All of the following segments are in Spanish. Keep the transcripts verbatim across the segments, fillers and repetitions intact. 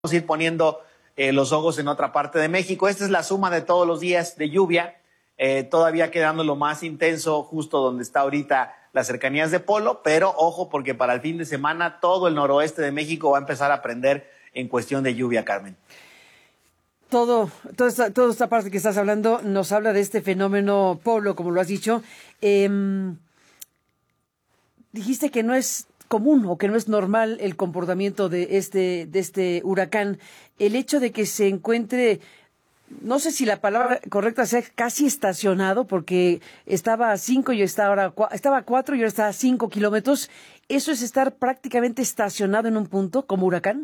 Vamos a ir poniendo eh, los ojos en otra parte de México. Esta es la suma de todos los días de lluvia, eh, todavía quedando lo más intenso justo donde está ahorita las cercanías de Polo, pero ojo porque para el fin de semana todo el noroeste de México va a empezar a prender en cuestión de lluvia, Carmen. Todo, toda esta, toda esta parte que estás hablando nos habla de este fenómeno Polo, como lo has dicho. Eh, dijiste que no es común o que no es normal el comportamiento de este de este huracán. El hecho de que se encuentre, no sé si la palabra correcta sea casi estacionado, porque estaba a cinco y está ahora estaba a cuatro y ahora está a cinco kilómetros. ¿Eso es estar prácticamente estacionado en un punto como huracán?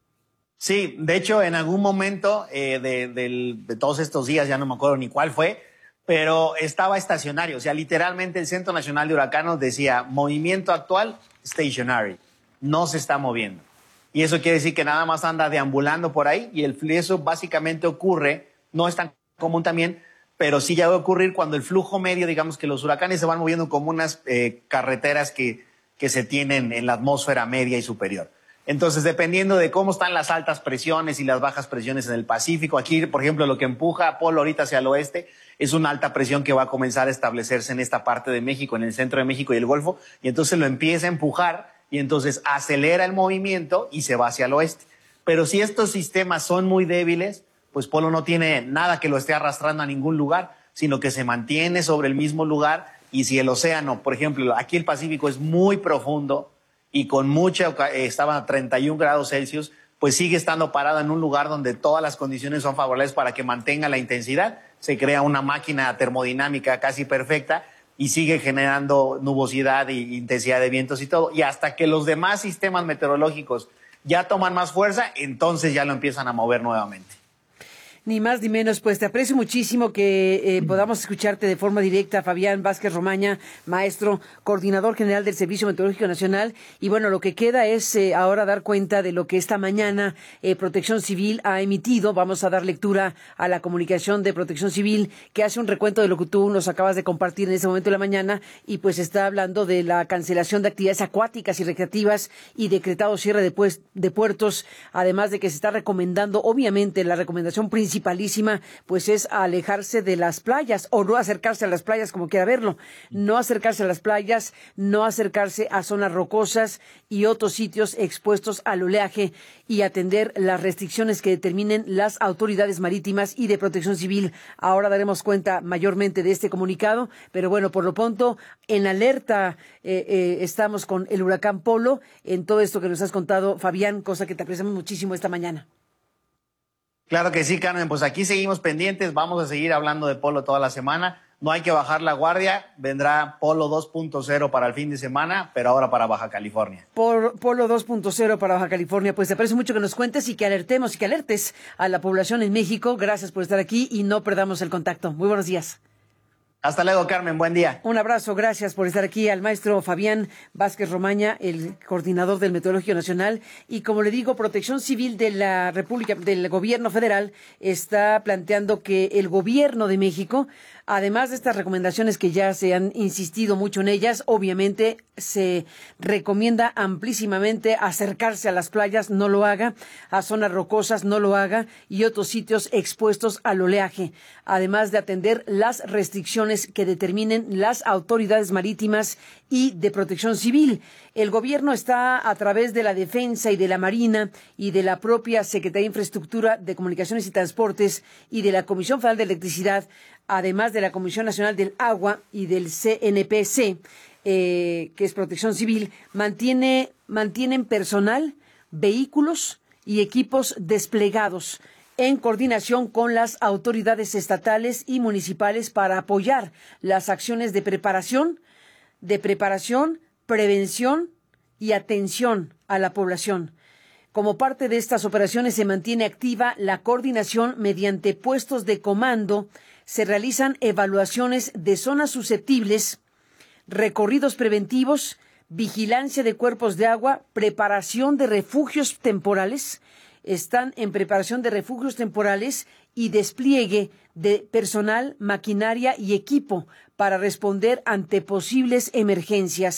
Sí, de hecho, en algún momento eh, de, de, de todos estos días, ya no me acuerdo ni cuál fue, pero estaba estacionario. O sea, literalmente el Centro Nacional de Huracanes decía, movimiento actual, stationary, no se está moviendo. Y eso quiere decir que nada más anda deambulando por ahí y el, eso básicamente ocurre, no es tan común también, pero sí ya va a ocurrir cuando el flujo medio, digamos que los huracanes se van moviendo como unas eh, carreteras que, que se tienen en la atmósfera media y superior. Entonces, dependiendo de cómo están las altas presiones y las bajas presiones en el Pacífico, aquí, por ejemplo, lo que empuja a Polo ahorita hacia el oeste es una alta presión que va a comenzar a establecerse en esta parte de México, en el centro de México y el Golfo, y entonces lo empieza a empujar y entonces acelera el movimiento y se va hacia el oeste. Pero si estos sistemas son muy débiles, pues Polo no tiene nada que lo esté arrastrando a ningún lugar, sino que se mantiene sobre el mismo lugar. Y si el océano, por ejemplo, aquí el Pacífico es muy profundo, y con mucha, eh, estaba a treinta y un grados Celsius, pues sigue estando parado en un lugar donde todas las condiciones son favorables para que mantenga la intensidad. Se crea una máquina termodinámica casi perfecta y sigue generando nubosidad y intensidad de vientos y todo. Y hasta que los demás sistemas meteorológicos ya toman más fuerza, entonces ya lo empiezan a mover nuevamente. Ni más ni menos, pues te aprecio muchísimo que eh, podamos escucharte de forma directa, Fabián Vázquez Romaña, maestro, coordinador general del Servicio Meteorológico Nacional. Y bueno, lo que queda es eh, ahora dar cuenta de lo que esta mañana eh, Protección Civil ha emitido. Vamos a dar lectura a la comunicación de Protección Civil, que hace un recuento de lo que tú nos acabas de compartir en ese momento de la mañana, y pues está hablando de la cancelación de actividades acuáticas y recreativas y decretado cierre de, pues, de puertos, además de que se está recomendando, obviamente, la recomendación principal principalísima, pues es alejarse de las playas o no acercarse a las playas, como quiera verlo, no acercarse a las playas, no acercarse a zonas rocosas y otros sitios expuestos al oleaje y atender las restricciones que determinen las autoridades marítimas y de Protección Civil. Ahora daremos cuenta mayormente de este comunicado, pero bueno, por lo pronto, en alerta eh, eh, estamos con el huracán Polo en todo esto que nos has contado, Fabián, cosa que te apreciamos muchísimo esta mañana. Claro que sí, Carmen, pues aquí seguimos pendientes, vamos a seguir hablando de Polo toda la semana, no hay que bajar la guardia, vendrá Polo dos punto cero para el fin de semana, pero ahora para Baja California. Por Polo dos punto cero para Baja California, pues te aprecio mucho que nos cuentes y que alertemos y que alertes a la población en México. Gracias por estar aquí y no perdamos el contacto. Muy buenos días. Hasta luego, Carmen. Buen día. Un abrazo. Gracias por estar aquí al maestro Fabián Vázquez Romaña, el coordinador del Meteorológico Nacional. Y como le digo, Protección Civil de la República, del Gobierno Federal, está planteando que el Gobierno de México, además de estas recomendaciones que ya se han insistido mucho en ellas, obviamente se recomienda amplísimamente acercarse a las playas, no lo haga, a zonas rocosas, no lo haga, y otros sitios expuestos al oleaje, además de atender las restricciones que determinen las autoridades marítimas y de Protección Civil. El gobierno está, a través de la Defensa y de la Marina y de la propia Secretaría de Infraestructura de Comunicaciones y Transportes y de la Comisión Federal de Electricidad, además de la Comisión Nacional del Agua y del C N P C, eh, que es Protección Civil, mantiene, mantienen personal, vehículos y equipos desplegados en coordinación con las autoridades estatales y municipales para apoyar las acciones de preparación, de preparación, prevención y atención a la población. Como parte de estas operaciones se mantiene activa la coordinación mediante puestos de comando, se realizan evaluaciones de zonas susceptibles, recorridos preventivos, vigilancia de cuerpos de agua, preparación de refugios temporales, están en preparación de refugios temporales y despliegue de personal, maquinaria y equipo para responder ante posibles emergencias.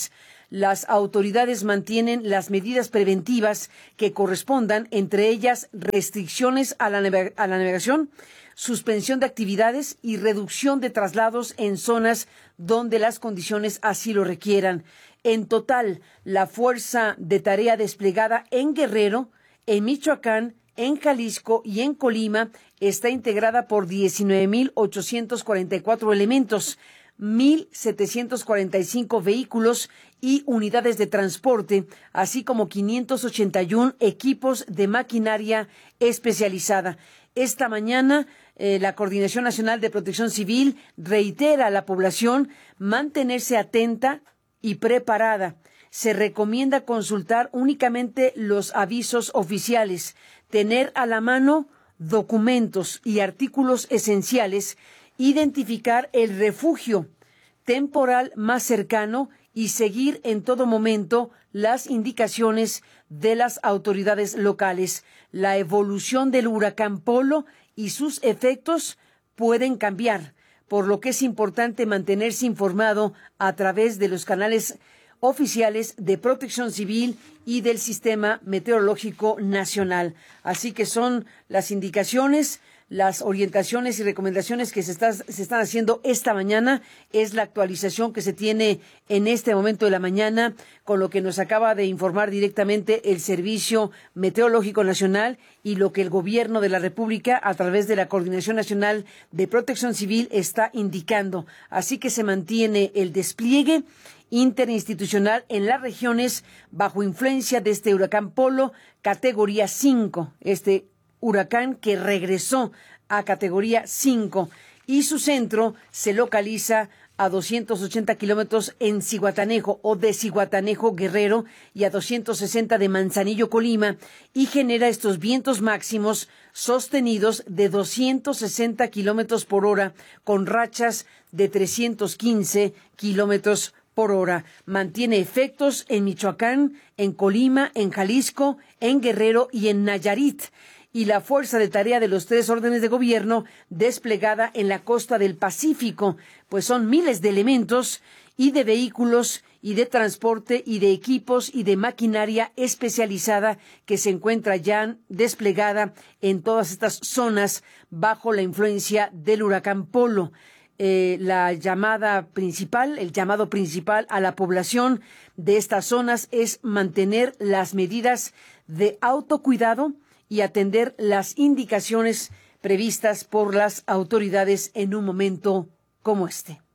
Las autoridades mantienen las medidas preventivas que correspondan, entre ellas restricciones a la, naveg- a la navegación, suspensión de actividades y reducción de traslados en zonas donde las condiciones así lo requieran. En total, la fuerza de tarea desplegada en Guerrero, en Michoacán, en Jalisco y en Colima está integrada por diecinueve mil ochocientos cuarenta y cuatro elementos, mil setecientos cuarenta y cinco vehículos y unidades de transporte, así como quinientos ochenta y uno equipos de maquinaria especializada. Esta mañana, eh, la Coordinación Nacional de Protección Civil reitera a la población mantenerse atenta y preparada. Se recomienda consultar únicamente los avisos oficiales, tener a la mano documentos y artículos esenciales, identificar el refugio temporal más cercano y seguir en todo momento las indicaciones de las autoridades locales. La evolución del huracán Polo y sus efectos pueden cambiar, por lo que es importante mantenerse informado a través de los canales oficiales de Protección Civil y del Sistema Meteorológico Nacional. Así que son las indicaciones, las orientaciones y recomendaciones que se, está, se están haciendo esta mañana. Es la actualización que se tiene en este momento de la mañana, con lo que nos acaba de informar directamente el Servicio Meteorológico Nacional y lo que el Gobierno de la República, a través de la Coordinación Nacional de Protección Civil, está indicando. Así que se mantiene el despliegue interinstitucional en las regiones bajo influencia de este huracán Polo, categoría cinco, este huracán que regresó a categoría cinco, y su centro se localiza a doscientos ochenta kilómetros en Zihuatanejo o de Zihuatanejo, Guerrero, y a doscientos sesenta de Manzanillo, Colima, y genera estos vientos máximos sostenidos de doscientos sesenta kilómetros por hora con rachas de trescientos quince kilómetros por hora. Mantiene efectos en Michoacán, en Colima, en Jalisco, en Guerrero y en Nayarit. Y la fuerza de tarea de los tres órdenes de gobierno desplegada en la costa del Pacífico, pues son miles de elementos y de vehículos y de transporte y de equipos y de maquinaria especializada que se encuentra ya desplegada en todas estas zonas bajo la influencia del huracán Polo. Eh, la llamada principal, el llamado principal a la población de estas zonas es mantener las medidas de autocuidado y atender las indicaciones previstas por las autoridades en un momento como este.